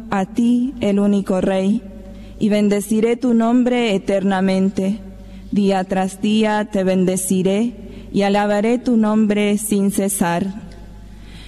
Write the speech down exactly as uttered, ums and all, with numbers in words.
a ti, el único Rey, y bendeciré tu nombre eternamente. Día tras día te bendeciré y alabaré tu nombre sin cesar.